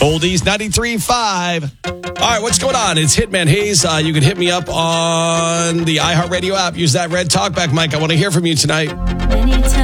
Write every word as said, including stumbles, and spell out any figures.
Oldies ninety-three point five. All right, what's going on? It's Hitman Hayes. Uh, you can hit me up on the iHeartRadio app. Use that red talkback mic. I want to hear from you tonight.